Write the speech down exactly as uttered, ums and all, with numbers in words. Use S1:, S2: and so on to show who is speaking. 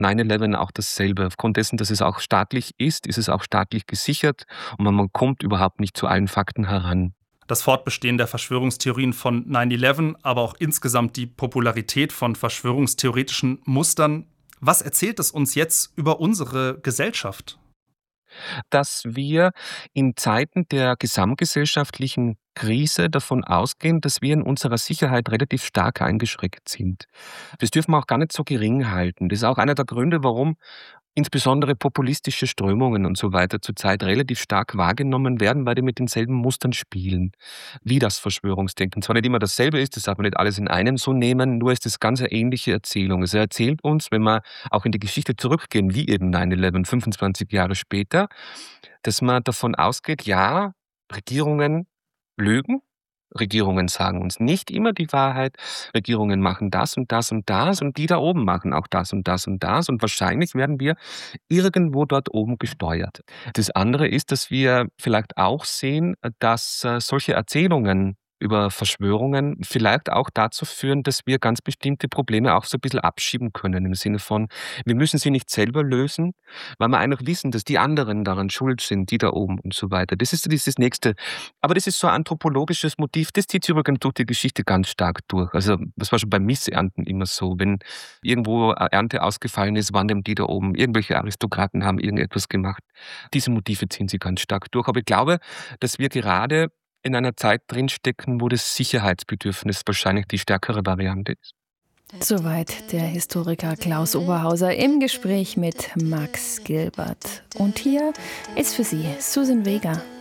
S1: neun elf auch dasselbe. Aufgrund dessen, dass es auch staatlich ist, ist es auch staatlich gesichert und man, man kommt überhaupt nicht zu allen Fakten heran.
S2: Das Fortbestehen der Verschwörungstheorien von neun elf, aber auch insgesamt die Popularität von verschwörungstheoretischen Mustern. Was erzählt es uns jetzt über unsere Gesellschaft?
S1: Dass wir in Zeiten der gesamtgesellschaftlichen Krise davon ausgehen, dass wir in unserer Sicherheit relativ stark eingeschränkt sind. Das dürfen wir auch gar nicht so gering halten. Das ist auch einer der Gründe, warum insbesondere populistische Strömungen und so weiter zurzeit relativ stark wahrgenommen werden, weil die mit denselben Mustern spielen wie das Verschwörungsdenken. Zwar nicht immer dasselbe ist, das darf man nicht alles in einem so nehmen, nur ist es ganz eine ähnliche Erzählung. Es erzählt uns, wenn wir auch in die Geschichte zurückgehen, wie eben neun elf, fünfundzwanzig Jahre später, dass man davon ausgeht, ja, Regierungen lügen, Regierungen sagen uns nicht immer die Wahrheit, Regierungen machen das und das und das und die da oben machen auch das und das und das und wahrscheinlich werden wir irgendwo dort oben gesteuert. Das andere ist, dass wir vielleicht auch sehen, dass äh, solche Erzählungen über Verschwörungen vielleicht auch dazu führen, dass wir ganz bestimmte Probleme auch so ein bisschen abschieben können, im Sinne von, wir müssen sie nicht selber lösen, weil wir einfach wissen, dass die anderen daran schuld sind, die da oben und so weiter. Das ist so dieses Nächste. Aber das ist so ein anthropologisches Motiv, das zieht sich übrigens durch die Geschichte ganz stark durch. Also das war schon beim Missernten immer so. Wenn irgendwo eine Ernte ausgefallen ist, waren dem die da oben. Irgendwelche Aristokraten haben irgendetwas gemacht. Diese Motive ziehen sich ganz stark durch. Aber ich glaube, dass wir gerade in einer Zeit drinstecken, wo das Sicherheitsbedürfnis wahrscheinlich die stärkere Variante ist.
S3: Soweit der Historiker Klaus Oberhauser im Gespräch mit Max Gilbert. Und hier ist für Sie Susan Vega.